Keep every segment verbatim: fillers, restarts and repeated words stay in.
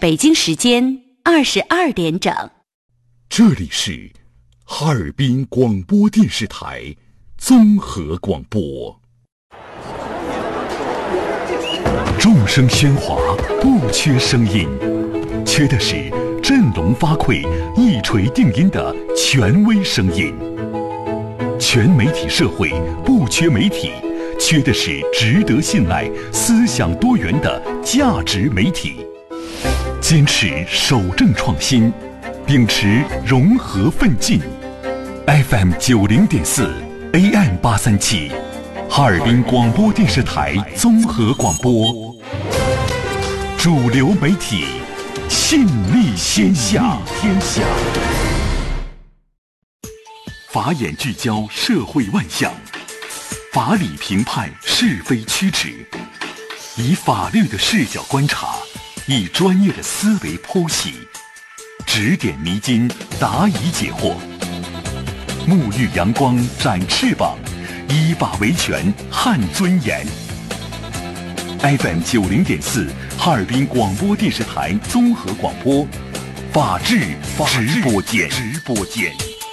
北京时间二十二点整。 这里是哈尔滨广播电视台综合广播。众声喧哗，不缺声音，缺的是振聋发聩、一锤定音的权威声音。全媒体社会不缺媒体，缺的是值得信赖、思想多元的价值媒体。坚持守正创新，秉持融合奋进。F M 九零点四 A M 八三七，哈尔滨广播电视台综合广播，主流媒体，信力天下。天下。法眼聚焦社会万象，法理评判是非曲直，以法律的视角观察，以专业的思维剖析，指点迷津，答疑解惑。沐浴阳光，展翅膀，依法维权，撼尊严。F M 九零点四，哈尔滨广播电视台综合广播，法治直播间。直播间。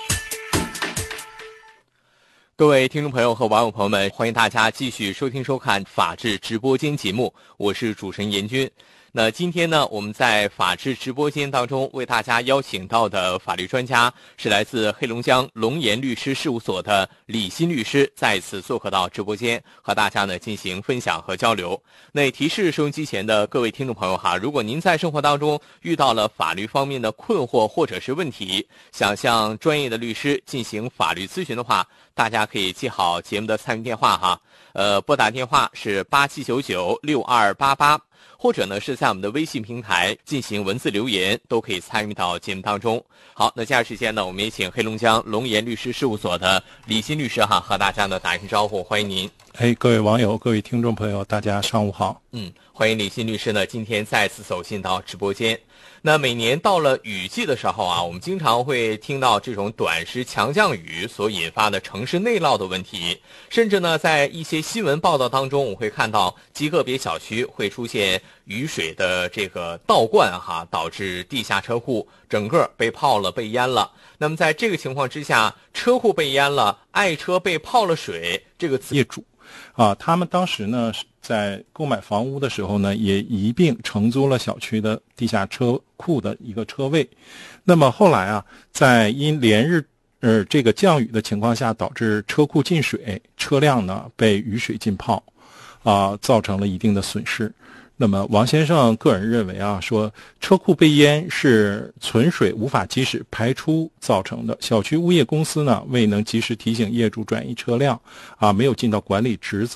各位听众朋友和网友朋友们，欢迎大家继续收听收看法治直播间节目，我是主持人严军。那今天呢，我们在法治直播间当中为大家邀请到的法律专家是来自黑龙江龙岩律师事务所的李欣律师，再次做客到直播间，和大家呢进行分享和交流。那也提示收音机前的各位听众朋友哈，如果您在生活当中遇到了法律方面的困惑或者是问题，想向专业的律师进行法律咨询的话，大家可以记好节目的参与电话哈，呃，拨打电话是八七九九六二八八。或者呢是在我们的微信平台进行文字留言，都可以参与到节目当中。好，那接下来时间呢，我们也请黑龙江龙岩律师事务所的李欣律师哈和大家呢打一声招呼，欢迎您。 哎，各位网友、各位听众朋友，大家上午好。 嗯，欢迎李欣律师呢今天再次走进到直播间。那每年到了雨季的时候啊，我们经常会听到这种短时强降雨所引发的城市内涝的问题，甚至呢在一些新闻报道当中，我会看到极个别小区会出现雨水的这个倒灌哈，导致地下车库整个被泡了、被淹了。那么在这个情况之下，车库被淹了，爱车被泡了水，这个业主啊，他们当时呢在购买房屋的时候呢，也一并承租了小区的地下车库的一个车位。那么后来啊，在因连日呃这个降雨的情况下，导致车库进水，车辆呢被雨水浸泡，啊，造成了一定的损失。那么王先生个人认为啊，说车库被淹是存水无法及时排出造成的，小区物业公司呢未能及时提醒业主转移车辆，啊，没有尽到管理职责。